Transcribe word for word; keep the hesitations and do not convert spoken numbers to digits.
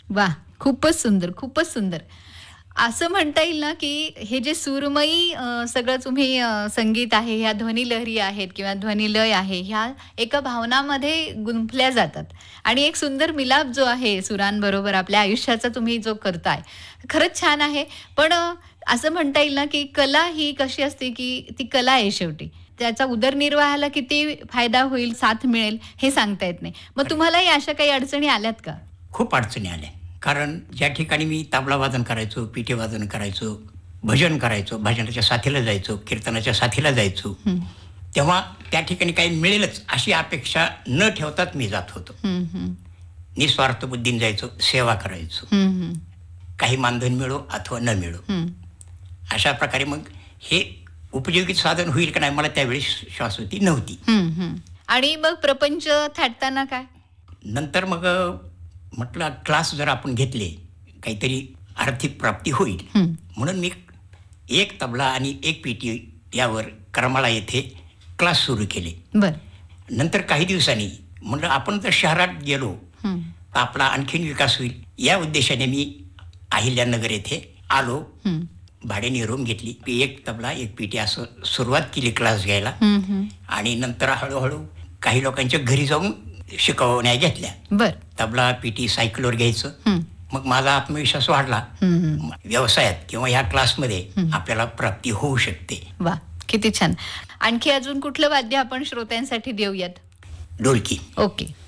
वाह! खूपच सुंदर, खूपच सुंदर. असं म्हणता येईल ना, की हे जे सूरमयी अ, सगळं तुम्ही अ, संगीत आहे, ह्या ध्वनिलहरी आहेत किंवा ध्वनिलय आहे, ह्या एका भावनामध्ये गुंफल्या जातात आणि एक सुंदर मिलाप जो आहे सुरांबरोबर आपल्या आयुष्याचा तुम्ही जो करताय, खरंच छान आहे. पण अ, असं म्हणता येईल ना, की कला ही कशी असते, की ती कला आहे शेवटी. त्याचा उदरनिर्वाहाला किती फायदा होईल, साथ मिळेल हे सांगता येत नाही. मग खरं तुम्हालाही अशा काही अडचणी आल्यात का? खूप अडचणी आल्या. कारण ज्या ठिकाणी मी तबला वादन करायचो, पिठी वादन करायचो, भजन करायचो, भजनाच्या साथीला जायचो, कीर्तनाच्या साथीला जायचो. हं. तेव्हा त्या ठिकाणी काही मिळेलच अशी अपेक्षा न ठेवताच मी जात होतो. हं, हं. निस्वार्थ बुद्धीने जायचो, सेवा करायचो. हं, हं. काही मानधन मिळो अथवा न मिळो. हं. अशा प्रकारे मग हे उपयोगी साधन होईल का नाही मला त्यावेळी शाश्वती नव्हती. हं, हं. आणि मग प्रपंच थाटताना काय? नंतर मग अ, म्हटलं क्लास जर आपण घेतले, काहीतरी आर्थिक प्राप्ती होईल. हं. म्हणून मी एक तबला आणि एक पेटी यावर करमाळा येथे क्लास सुरू केले. बरं. नंतर काही दिवसांनी म्हटलं आपण जर शहरात गेलो, हं. तर आपला आणखीन विकास होईल. या उद्देशाने मी अहिल्यानगर येथे आलो. हं. भाड्याने रूम घेतली. एक तबला, एक पेटी असं सुरुवात केली क्लास घ्यायला हं, हं. आणि नंतर हळू-हळू काही लोकांच्या घरी जाऊन शिकवण्या घेतल्या. बरं. तबला, पेटी सायकलवर घ्यायचं. हं. मग माझा आत्मविश्वास वाढला. हं, हं. व्यवसायात किंवा ह्या क्लासमध्ये हं. आपल्याला प्राप्ती होऊ शकते. वाह! किती छान. आणखी अजून कुठलं वाद्य आपण श्रोत्यांसाठी देऊयात? ढोलकी. ओके.